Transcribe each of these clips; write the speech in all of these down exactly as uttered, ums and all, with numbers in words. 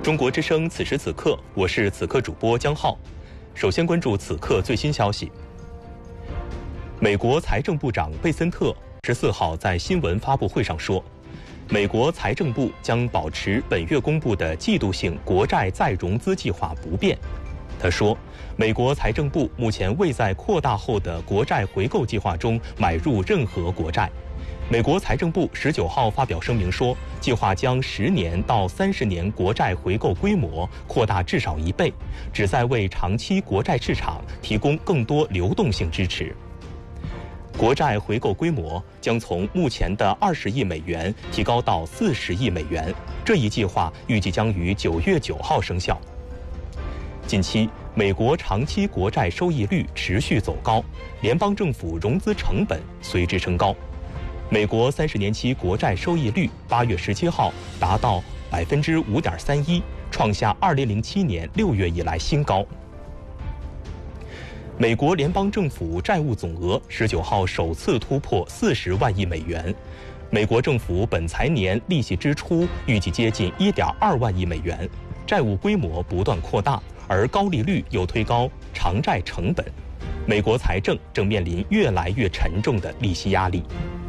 中国之声此时此刻，我是此刻主播江浩。首先关注此刻最新消息。美国财政部长贝森特十四号在新闻发布会上说，美国财政部将保持本月公布的季度性国债再融资计划不变。他说，美国财政部目前未在扩大后的国债回购计划中买入任何国债。美国财政部十九号发表声明说，计划将十年到三十年国债回购规模扩大至少一倍，旨在为长期国债市场提供更多流动性支持。国债回购规模将从目前的二十亿美元提高到四十亿美元，这一计划预计将于九月九号生效。近期，美国长期国债收益率持续走高，联邦政府融资成本随之升高。美国三十年期国债收益率八月十七号达到百分之五点三一，创下二零零七年六月以来新高。美国联邦政府债务总额十九号首次突破四十万亿美元，美国政府本财年利息支出预计接近一点二万亿美元，债务规模不断扩大，而高利率又推高偿债成本，美国财政正面临越来越沉重的利息压力。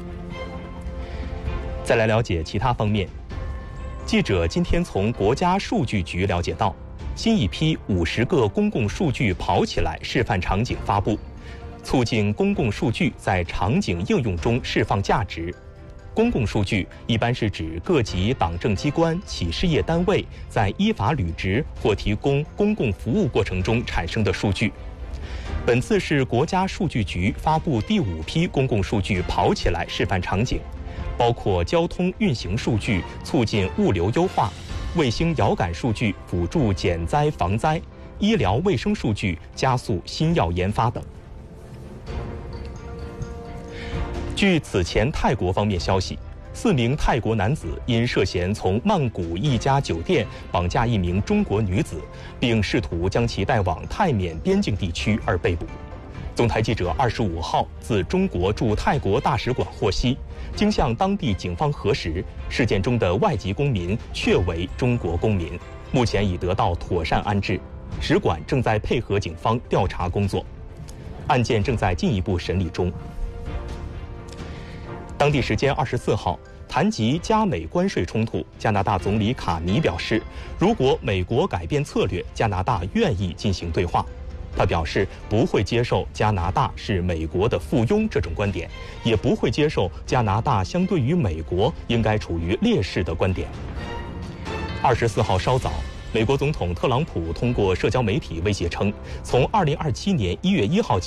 再来了解其他方面，记者今天从国家数据局了解到，新一批五十个公共数据跑起来示范场景发布，促进公共数据在场景应用中释放价值。公共数据一般是指各级党政机关、企事业单位在依法履职或提供公共服务过程中产生的数据。本次是国家数据局发布第五批公共数据跑起来示范场景，包括交通运行数据促进物流优化，卫星遥感数据辅助减灾防灾，医疗卫生数据加速新药研发等。据此前泰国方面消息，四名泰国男子因涉嫌从曼谷一家酒店绑架一名中国女子，并试图将其带往泰缅边境地区而被捕。总台记者二十五号自中国驻泰国大使馆获悉，经向当地警方核实，事件中的外籍公民确为中国公民，目前已得到妥善安置，使馆正在配合警方调查工作，案件正在进一步审理中。当地时间二十四号，谈及加美关税冲突，加拿大总理卡尼表示，如果美国改变策略，加拿大愿意进行对话。他表示不会接受加拿大是美国的附庸这种观点，也不会接受加拿大相对于美国应该处于劣势的观点。二十四号稍早，美国总统特朗普通过社交媒体威胁称，从二零二七年一月一号起，